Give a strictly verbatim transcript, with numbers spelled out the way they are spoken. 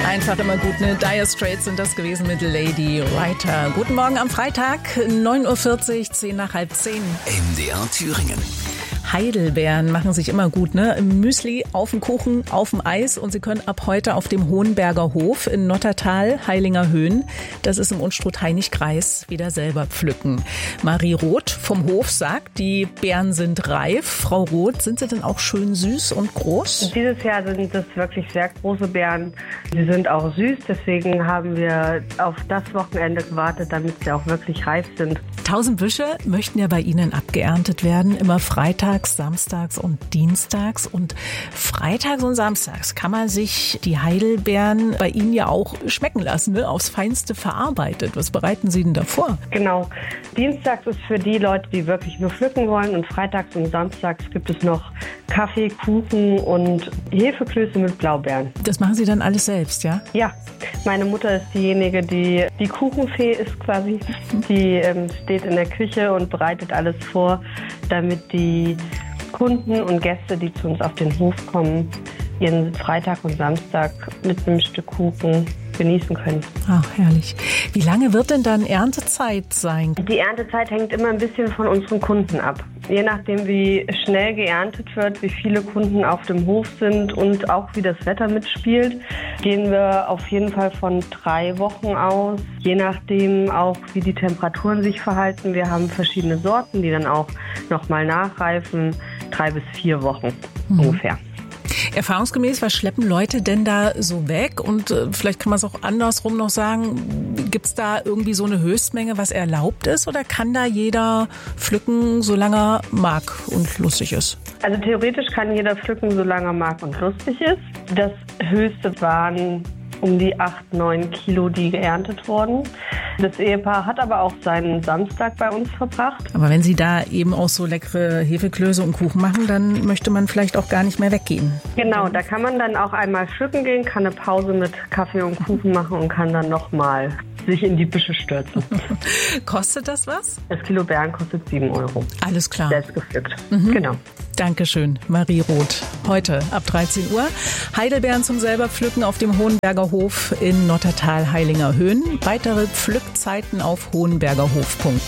Einfach immer gut, ne? Dire Straits sind das gewesen mit Lady Writer. Guten Morgen am Freitag, neun Uhr vierzig, zehn nach halb zehn. M D R Thüringen. Heidelbeeren machen sich immer gut, ne? Im Müsli, auf dem Kuchen, auf dem Eis. Und Sie können ab heute auf dem Hohenberger Hof in Nottertal, Heilinger Höhen, das ist im Unstrut-Hainich-Kreis, wieder selber pflücken. Marie Roth vom Hof sagt, die Beeren sind reif. Frau Roth, sind sie denn auch schön süß und groß? Dieses Jahr sind das wirklich sehr große Beeren. Sie sind auch süß, deswegen haben wir auf das Wochenende gewartet, damit sie auch wirklich reif sind. Tausend Büsche möchten ja bei Ihnen abgeerntet werden, immer freitags, samstags und dienstags. Und freitags und samstags kann man sich die Heidelbeeren bei Ihnen ja auch schmecken lassen, ne? Aufs Feinste verarbeitet. Was bereiten Sie denn da vor? Genau. Dienstags ist für die Leute, die wirklich nur pflücken wollen, und freitags und samstags gibt es noch Kaffee, Kuchen und Hefeklöße mit Blaubeeren. Das machen Sie dann alles selbst, ja? Ja. Meine Mutter ist diejenige, die die Kuchenfee ist quasi. Die ähm, steht in der Küche und bereitet alles vor, damit die Kunden und Gäste, die zu uns auf den Hof kommen, ihren Freitag und Samstag mit einem Stück Kuchen genießen können. Ach, herrlich. Wie lange wird denn dann Erntezeit sein? Die Erntezeit hängt immer ein bisschen von unseren Kunden ab. Je nachdem, wie schnell geerntet wird, wie viele Kunden auf dem Hof sind und auch wie das Wetter mitspielt, gehen wir auf jeden Fall von drei Wochen aus. Je nachdem auch, wie die Temperaturen sich verhalten. Wir haben verschiedene Sorten, die dann auch nochmal nachreifen. Drei bis vier Wochen mhm. ungefähr. Erfahrungsgemäß, was schleppen Leute denn da so weg? Und äh, vielleicht kann man es auch andersrum noch sagen, gibt es da irgendwie so eine Höchstmenge, was erlaubt ist? Oder kann da jeder pflücken, solange er mag und lustig ist? Also theoretisch kann jeder pflücken, solange er mag und lustig ist. Das Höchste waren um die acht, neun Kilo, die geerntet wurden. Das Ehepaar hat aber auch seinen Samstag bei uns verbracht. Aber wenn Sie da eben auch so leckere Hefeklöße und Kuchen machen, dann möchte man vielleicht auch gar nicht mehr weggehen. Genau, da kann man dann auch einmal pflücken gehen, kann eine Pause mit Kaffee und Kuchen machen und kann dann nochmal sich in die Büsche stürzen. Kostet das was? Das Kilo Beeren kostet sieben Euro. Alles klar. Selbst gepflückt. Mhm. Genau. Dankeschön, Marie Roth. Heute ab dreizehn Uhr Heidelbeeren zum selber pflücken auf dem Hohenberger Hof in Nottertal, Heilinger Höhen. Weitere Pflückzeiten auf hohenbergerhof punkt